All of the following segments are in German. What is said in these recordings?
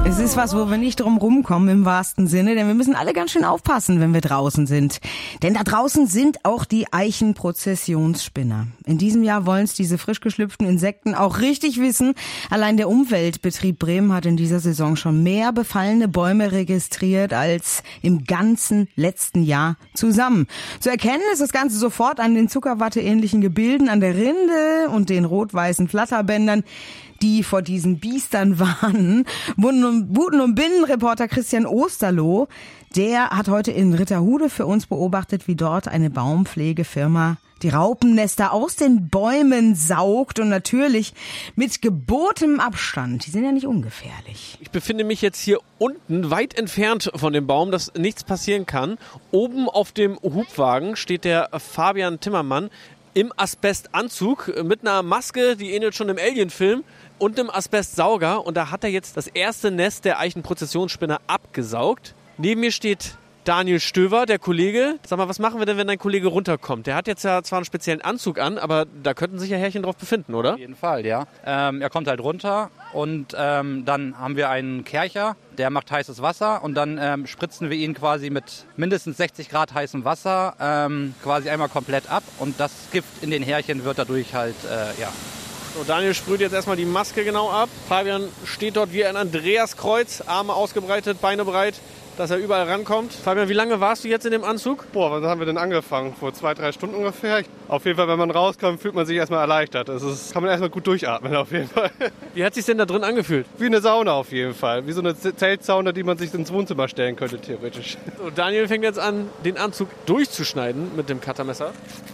Es ist was, wo wir nicht drum rumkommen im wahrsten Sinne, denn wir müssen alle ganz schön aufpassen, wenn wir draußen sind. Denn da draußen sind auch die Eichenprozessionsspinner. In diesem Jahr wollen es diese frisch geschlüpften Insekten auch richtig wissen. Allein der Umweltbetrieb Bremen hat in dieser Saison schon mehr befallene Bäume registriert als im ganzen letzten Jahr zusammen. Zu erkennen ist das Ganze sofort an den zuckerwatteähnlichen Gebilden an der Rinde und den rot-weißen Flatterbändern, die vor diesen Biestern warnen. Buden- und Binnenreporter Christian Osterloh, der hat heute in Ritterhude für uns beobachtet, wie dort eine Baumpflegefirma die Raupennester aus den Bäumen saugt und natürlich mit gebotenem Abstand. Die sind ja nicht ungefährlich. Ich befinde mich jetzt hier unten, weit entfernt von dem Baum, dass nichts passieren kann. Oben auf dem Hubwagen steht der Fabian Timmermann im Asbestanzug mit einer Maske, die ähnelt schon dem Alien-Film, und einem Asbestsauger. Und da hat er jetzt das erste Nest der Eichenprozessionsspinner abgesaugt. Neben mir steht Daniel Stöver, der Kollege. Sag mal, was machen wir denn, wenn dein Kollege runterkommt? Der hat jetzt ja zwar einen speziellen Anzug an, aber da könnten sich ja Härchen drauf befinden, oder? Auf jeden Fall, ja. Er kommt halt runter und dann haben wir einen Kercher, der macht heißes Wasser und dann spritzen wir ihn quasi mit mindestens 60 Grad heißem Wasser quasi einmal komplett ab und das Gift in den Härchen wird dadurch halt, So, Daniel sprüht jetzt erstmal die Maske genau ab. Fabian steht dort wie ein Andreaskreuz, Arme ausgebreitet, Beine breit, dass er überall rankommt. Fabian, wie lange warst du jetzt in dem Anzug? Wann haben wir denn angefangen? Vor 2-3 Stunden ungefähr. Auf jeden Fall, wenn man rauskommt, fühlt man sich erstmal erleichtert. Kann man erstmal gut durchatmen auf jeden Fall. Wie hat es sich denn da drin angefühlt? Wie eine Sauna auf jeden Fall. Wie so eine Zeltsauna, die man sich ins Wohnzimmer stellen könnte, theoretisch. So, Daniel fängt jetzt an, den Anzug durchzuschneiden mit dem Cuttermesser.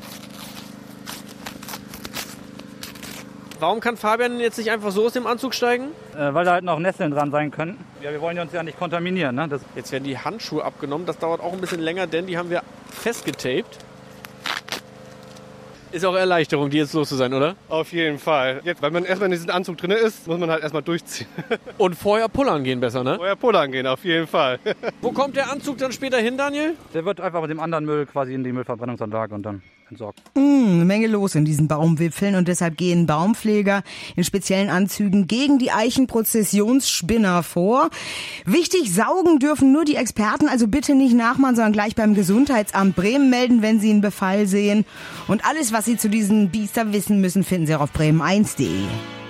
Warum kann Fabian jetzt nicht einfach so aus dem Anzug steigen? weil da halt noch Nesseln dran sein können. Ja, wir wollen uns ja nicht kontaminieren. Ne? Jetzt werden die Handschuhe abgenommen. Das dauert auch ein bisschen länger, denn die haben wir festgetaped. Ist auch Erleichterung, die jetzt los zu sein, oder? Auf jeden Fall. Jetzt, weil man erstmal in diesem Anzug drin ist, muss man halt erstmal durchziehen. Und vorher pullern gehen besser, ne? Vorher pullern gehen, auf jeden Fall. Wo kommt der Anzug dann später hin, Daniel? Der wird einfach mit dem anderen Müll quasi in die Müllverbrennungsanlage und dann entsorgt. Eine Menge los in diesen Baumwipfeln und deshalb gehen Baumpfleger in speziellen Anzügen gegen die Eichenprozessionsspinner vor. Wichtig, saugen dürfen nur die Experten, also bitte nicht nachmachen, sondern gleich beim Gesundheitsamt Bremen melden, wenn Sie einen Befall sehen. Und alles, was Sie zu diesen Biestern wissen müssen, finden Sie auch auf bremen1.de.